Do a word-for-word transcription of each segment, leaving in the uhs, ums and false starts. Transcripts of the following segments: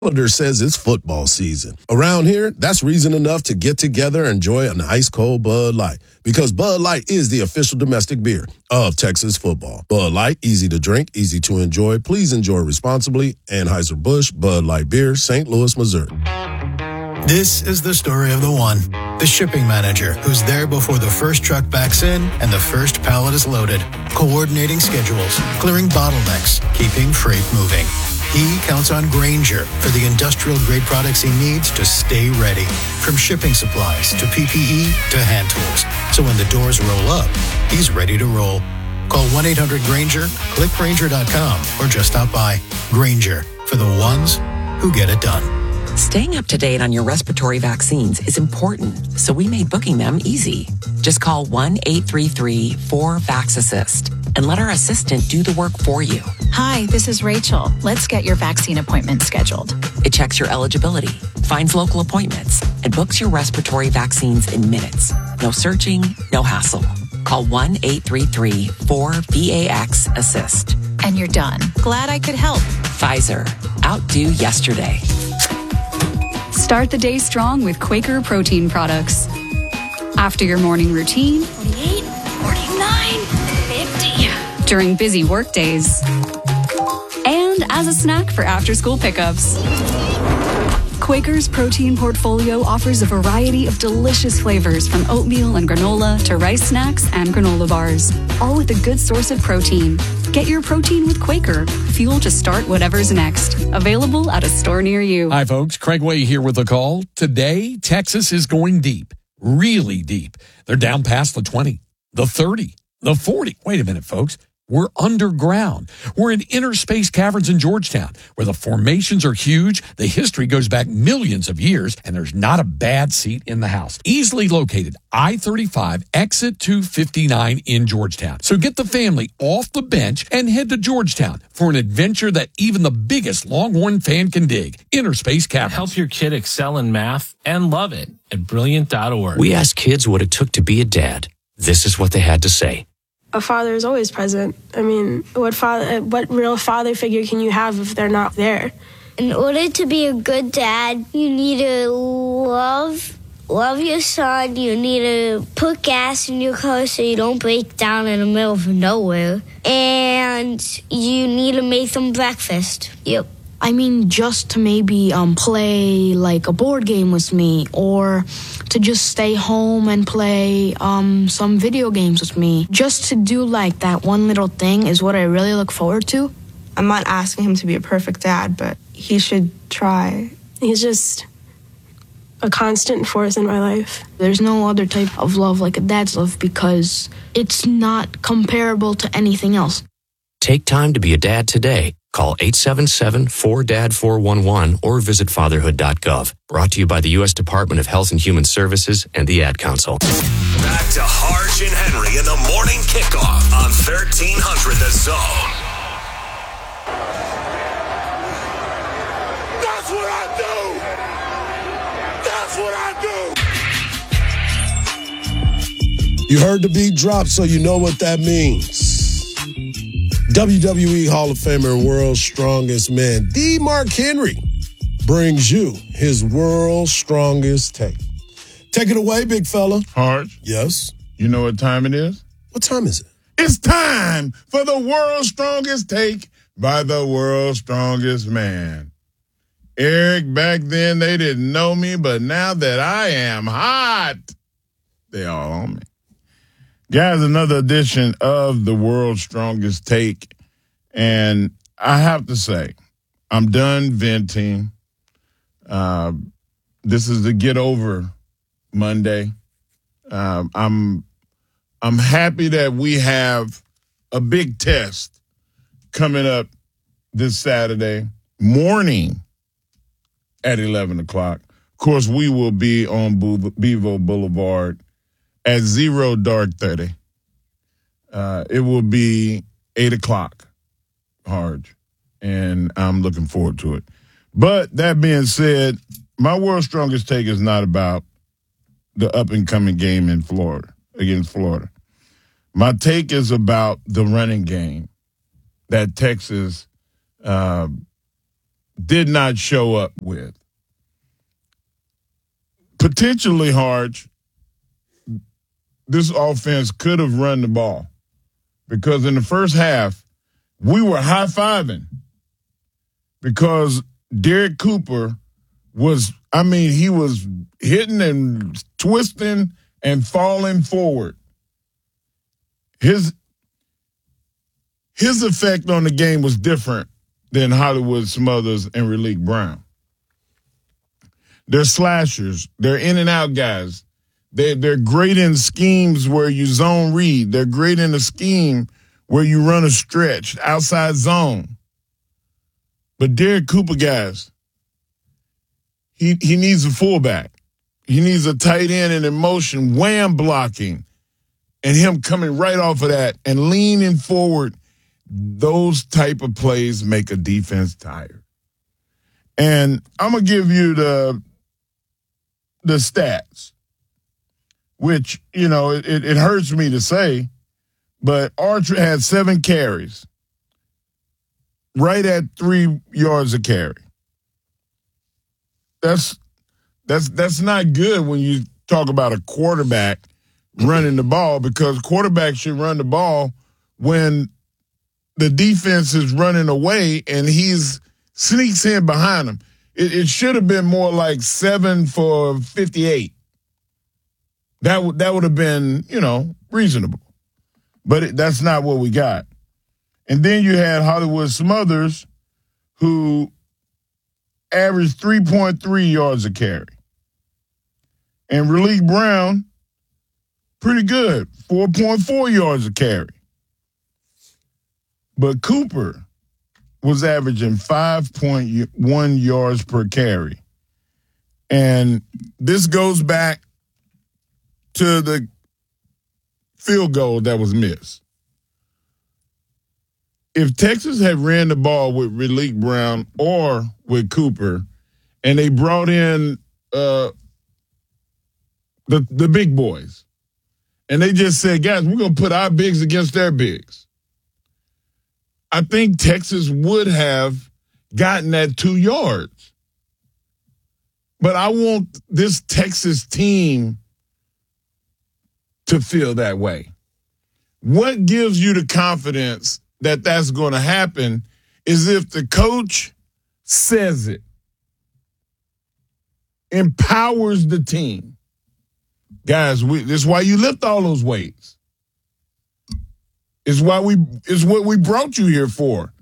calendar says it's football season. Around here, that's reason enough to get together and enjoy an ice-cold Bud Light. Because Bud Light is the official domestic beer of Texas football. Bud Light, easy to drink, easy to enjoy. Please enjoy responsibly. Anheuser-Busch, Bud Light Beer, Saint Louis, Missouri. This is the story of the one, the shipping manager who's there before the first truck backs in and the first pallet is loaded, coordinating schedules, clearing bottlenecks, keeping freight moving. He counts on Grainger for the industrial-grade products he needs to stay ready, from shipping supplies to P P E to hand tools. So when the doors roll up, he's ready to roll. Call one eight hundred Grainger, click Grainger dot com, or just stop by. Grainger, for the ones who get it done. Staying up to date on your respiratory vaccines is important, so we made booking them easy. Just call one eight three three four VAX-ASSIST and let our assistant do the work for you. Hi, this is Rachel. Let's get your vaccine appointment scheduled. It checks your eligibility, finds local appointments, and books your respiratory vaccines in minutes. No searching, no hassle. Call one eight three three four VAX-ASSIST. And you're done. Glad I could help. Pfizer. Outdo yesterday. Start the day strong with Quaker protein products. After your morning routine, forty-eight, forty-nine, fifty. During busy work days, and as a snack for after-school pickups. Quaker's protein portfolio offers a variety of delicious flavors from oatmeal and granola to rice snacks and granola bars, all with a good source of protein. Get your protein with Quaker, fuel to start whatever's next. Available at a store near you. Hi, folks. Craig Way here with a call. Today, Texas is going deep, really deep. They're down past the twenty, the thirty, the forty. Wait a minute, folks. We're underground. We're in inner space caverns in Georgetown, where the formations are huge, the history goes back millions of years, and there's not a bad seat in the house. Easily located, I thirty-five, exit two fifty-nine in Georgetown. So get the family off the bench and head to Georgetown for an adventure that even the biggest Longhorn fan can dig. Inner space caverns. Help your kid excel in math and love it at brilliant dot org. We asked kids what it took to be a dad. This is what they had to say. A father is always present. I mean, what father, what real father figure can you have if they're not there? In order to be a good dad, you need to love, love your son. You need to put gas in your car so you don't break down in the middle of nowhere. And you need to make them breakfast. Yep. I mean, just to maybe um, play like a board game with me, or to just stay home and play um, some video games with me. Just to do like that one little thing is what I really look forward to. I'm not asking him to be a perfect dad, but he should try. He's just a constant force in my life. There's no other type of love like a dad's love because it's not comparable to anything else. Take time to be a dad today. Call eight seven seven, four D A D four one one or visit fatherhood dot gov. Brought to you by the U S Department of Health and Human Services and the Ad Council. Back to Harge and Henry in the morning kickoff on thirteen hundred The Zone. That's what I do! That's what I do! You heard the beat drop, so you know what that means. W W E Hall of Famer and World's Strongest Man, D. Mark Henry, brings you his World's Strongest Take. Take it away, big fella. Harge? Yes? You know what time it is? What time is it? It's time for the World's Strongest Take by the World's Strongest Man. Eric, back then they didn't know me, but now that I am hot, they all on me. Guys, another edition of the World's Strongest Take. And I have to say, I'm done venting. Uh, this is the Get Over Monday. Uh, I'm I'm happy that we have a big test coming up this Saturday morning at eleven o'clock. Of course, we will be on Bevo Boulevard at zero dark thirty. Uh, it will be eight o'clock, Harge, and I'm looking forward to it. But that being said, my World's Strongest Take is not about the up-and-coming game in Florida, against Florida. My take is about the running game that Texas uh, did not show up with. Potentially, Harge, this offense could have run the ball because in the first half, we were high-fiving because Derek Cooper was, I mean, he was hitting and twisting and falling forward. His, his effect on the game was different than Hollywood Smothers and Raleek Brown. They're slashers. They're in-and-out guys. They, they're great in schemes where you zone read. They're great in a scheme where you run a stretch, outside zone. But Derek Cooper, guys, he, he needs a fullback. He needs a tight end and in motion, wham blocking, and him coming right off of that and leaning forward. Those type of plays make a defense tired. And I'm going to give you the the stats, which, you know, it, it hurts me to say, but Archer had seven carries, right at three yards a carry. That's that's that's not good when you talk about a quarterback running the ball, because quarterbacks should run the ball when the defense is running away and he's sneaks in behind him. It, it should have been more like seven for fifty-eight. That would that would have been, you know, reasonable. But it, that's not what we got. And then you had Hollywood Smothers, who averaged three point three yards a carry. And Raleek Brown, pretty good, four point four yards a carry. But Cooper was averaging five point one yards per carry. And this goes back to the field goal that was missed. If Texas had ran the ball with Raleek Brown or with Cooper, and they brought in uh, the the big boys, and they just said, guys, we're going to put our bigs against their bigs, I think Texas would have gotten that two yards. But I want this Texas team to feel that way. What gives you the confidence that that's going to happen is if the coach says it, empowers the team. Guys, we, this is why you lift all those weights. It's why we it's what we brought you here for.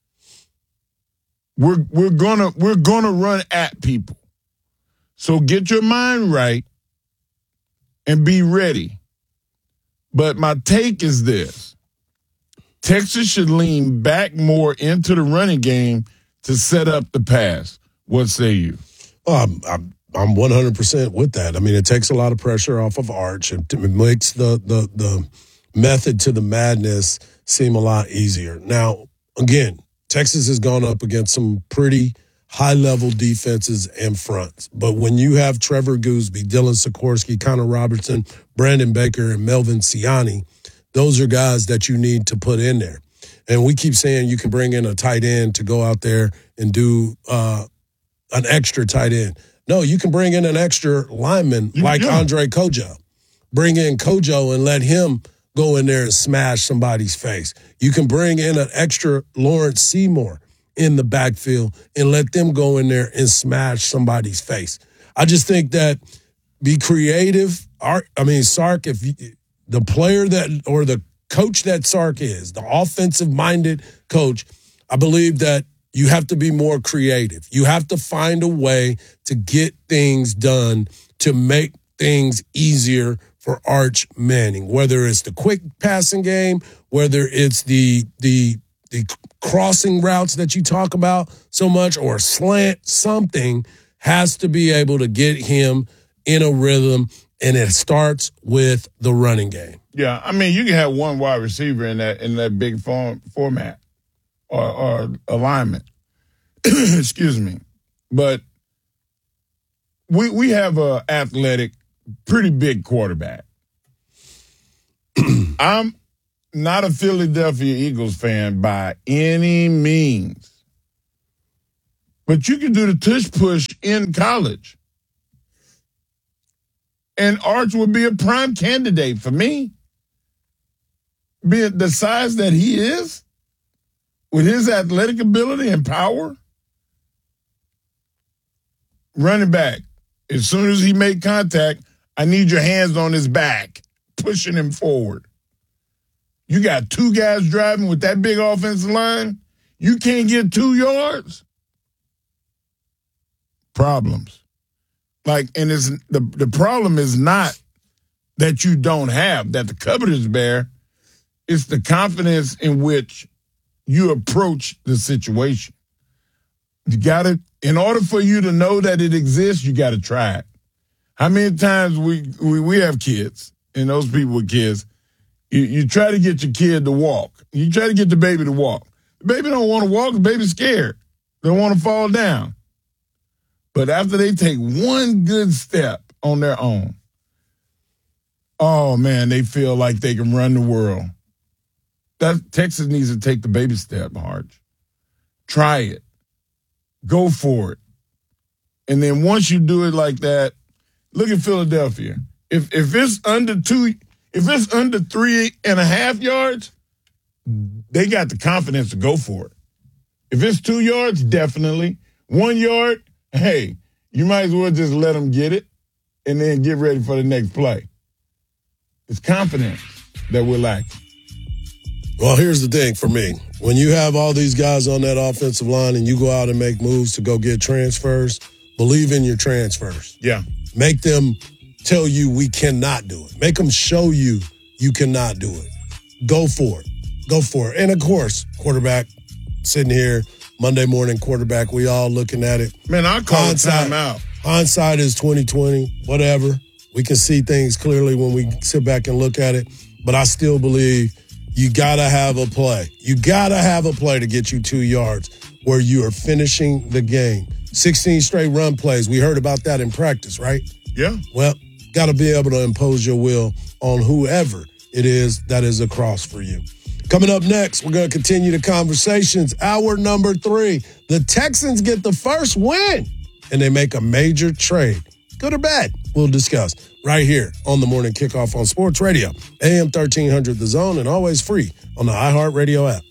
We're we're gonna we're gonna run at people. So get your mind right and be ready. But my take is this. Texas should lean back more into the running game to set up the pass. What say you? Well, I'm, I'm, I'm one hundred percent with that. I mean, it takes a lot of pressure off of Arch. It, it makes the the the method to the madness seem a lot easier. Now, again, Texas has gone up against some pretty high-level defenses and fronts. But when you have Trevor Gooseby, Dylan Sikorsky, Connor Robertson, Brandon Baker, and Melvin Siani, those are guys that you need to put in there. And we keep saying you can bring in a tight end to go out there and do uh, an extra tight end. No, you can bring in an extra lineman you like Andre Kojo. Bring in Kojo and let him go in there and smash somebody's face. You can bring in an extra Lawrence Seymour in the backfield and let them go in there and smash somebody's face. I just think that be creative. I mean, Sark, if you, the player that or the coach that Sark is, the offensive-minded coach, I believe that you have to be more creative. You have to find a way to get things done to make things easier for Arch Manning, whether it's the quick passing game, whether it's the the the crossing routes that you talk about so much, or slant, something has to be able to get him in a rhythm, and it starts with the running game. Yeah, I mean, you can have one wide receiver in that in that big form, format or, or alignment. Excuse me. But we we have a athletic, pretty big quarterback. I'm not a Philadelphia Eagles fan by any means. But you can do the tush push in college. And Arch would be a prime candidate for me. Being the size that he is, with his athletic ability and power, running back, as soon as he made contact, I need your hands on his back, pushing him forward. You got two guys driving with that big offensive line. You can't get two yards. Problems. Like, and it's the, the problem is not that you don't have, that the cupboard is bare. It's the confidence in which you approach the situation. You got to, in order for you to know that it exists, you got to try it. How many times we, we, we have kids, and those people with kids, you, you try to get your kid to walk. You try to get the baby to walk. The baby don't want to walk. The baby's scared. They want to fall down. But after they take one good step on their own, oh, man, they feel like they can run the world. That Texas needs to take the baby step, Harge. Try it. Go for it. And then once you do it like that, look at Philadelphia. If if it's under two, if it's under three and a half yards, they got the confidence to go for it. If it's two yards, definitely. One yard, hey, you might as well just let them get it and then get ready for the next play. It's confidence that we're lacking. Well, here's the thing for me. When you have all these guys on that offensive line and you go out and make moves to go get transfers, believe in your transfers. Yeah. Make them tell you we cannot do it. Make them show you you cannot do it. Go for it. Go for it. And, of course, quarterback sitting here, Monday morning quarterback, we all looking at it. Man, I call it timeout. Hindsight is twenty twenty, whatever. We can see things clearly when we sit back and look at it. But I still believe you got to have a play. You got to have a play to get you two yards where you are finishing the game. sixteen straight run plays. We heard about that in practice, right? Yeah. Well, got to be able to impose your will on whoever it is that is across for you. Coming up next, we're going to continue the conversations. Hour number three, the Texans get the first win, and they make a major trade. Good or bad? We'll discuss right here on the Morning Kickoff on Sports Radio, A M thirteen hundred The Zone, and always free on the iHeartRadio app.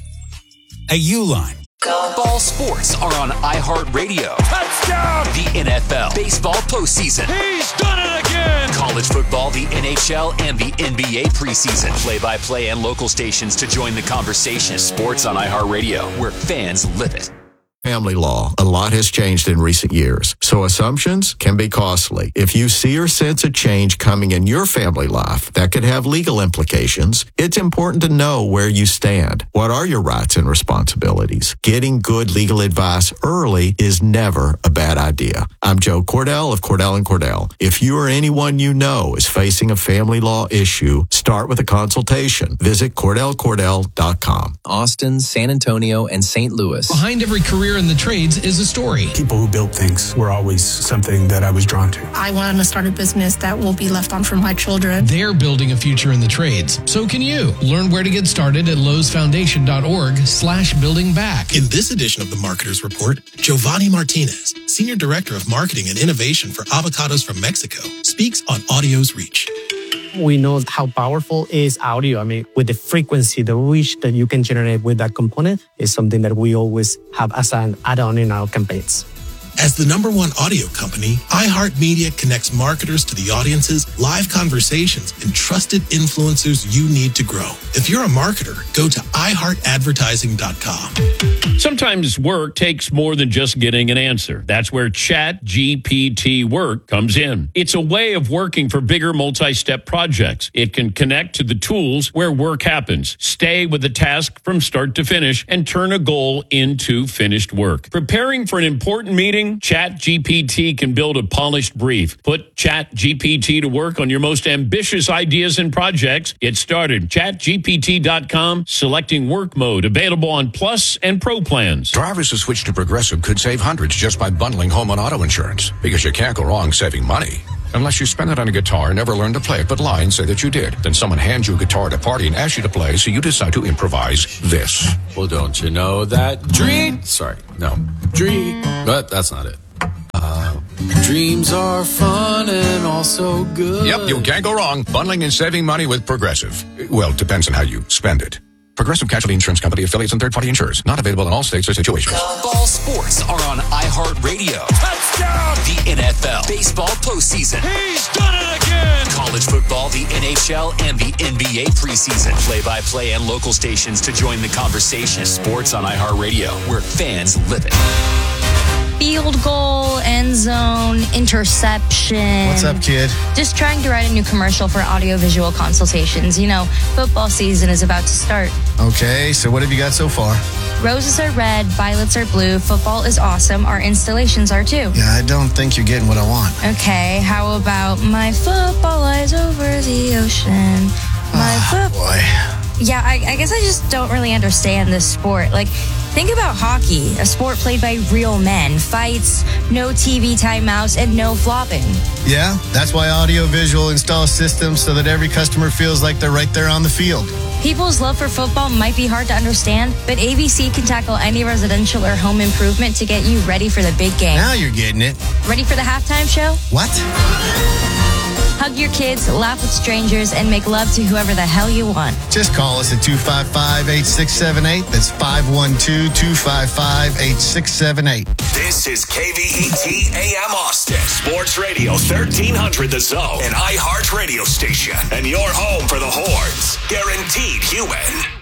At Uline. Ball sports are on iHeartRadio. Touchdown! The N F L, baseball postseason. He's done it again! College football, the N H L, and the N B A preseason. Play-by-play and local stations to join the conversation. Sports on iHeartRadio, where fans live it. Family law. A lot has changed in recent years, so assumptions can be costly. If you see or sense a change coming in your family life that could have legal implications, it's important to know where you stand. What are your rights and responsibilities? Getting good legal advice early is never a bad idea. I'm Joe Cordell of Cordell and Cordell. If you or anyone you know is facing a family law issue, start with a consultation. Visit Cordell Cordell dot com. Austin, San Antonio, and Saint Louis. Behind every career in the trades is a story. People who built things were always something that I was drawn to. I want to start a business that will be left on for my children. They're building a future in the trades. So can you. Learn where to get started at Lowe's Foundation dot org slash building back. In this edition of the Marketer's Report, Giovanni Martinez, Senior Director of Marketing and Innovation for Avocados from Mexico, speaks on audio's reach. We know how powerful is audio. I mean, with the frequency, the reach that you can generate with that component is something that we always have as an add-on in our campaigns. As the number one audio company, iHeartMedia connects marketers to the audiences, live conversations, and trusted influencers you need to grow. If you're a marketer, go to i heart advertising dot com. Sometimes work takes more than just getting an answer. That's where Chat G P T Work comes in. It's a way of working for bigger multi-step projects. It can connect to the tools where work happens, stay with the task from start to finish, and turn a goal into finished work. Preparing for an important meeting, Chat G P T can build a polished brief. Put Chat G P T to work on your most ambitious ideas and projects. Get started. chat G P T dot com, selecting work mode, available on Plus and Pro plans. Drivers who switch to Progressive could save hundreds just by bundling home and auto insurance, because you can't go wrong saving money. Unless you spend it on a guitar and never learn to play it, but lie and say that you did. Then someone hands you a guitar at a party and asks you to play, so you decide to improvise this. Well, don't you know that dream... Sorry, no. Dream... But that's not it. Uh, dreams are fun and also good. Yep, you can't go wrong. Bundling and saving money with Progressive. Well, depends on how you spend it. Progressive Casualty Insurance Company, affiliates, and third-party insurers. Not available in all states or situations. Ball sports are on iHeartRadio. Touchdown! The N F L, baseball postseason. He's done it again! College football, the N H L, and the N B A preseason. Play-by-play and local stations to join the conversation. Sports on iHeartRadio, where fans live it. Field goal, end zone, interception. What's up, kid? Just trying to write a new commercial for audiovisual consultations. You know, football season is about to start. Okay, so what have you got so far? Roses are red, violets are blue, football is awesome, our installations are too. Yeah, I don't think you're getting what I want. Okay, how about my football lies over the ocean? My oh, foot- boy. Yeah, I, I guess I just don't really understand this sport. Like, think about hockey, a sport played by real men. Fights, no T V timeouts, and no flopping. Yeah, that's why Audiovisual installs systems so that every customer feels like they're right there on the field. People's love for football might be hard to understand, but A V C can tackle any residential or home improvement to get you ready for the big game. Now you're getting it. Ready for the halftime show? What? Hug your kids, laugh with strangers, and make love to whoever the hell you want. Just call us at two five five, eight six seven eight. That's five one two, two five five, eight six seven eight. This is K V E T A M Austin, Sports Radio thirteen hundred The Zone, an iHeart radio station, and your home for the Horns. Guaranteed human.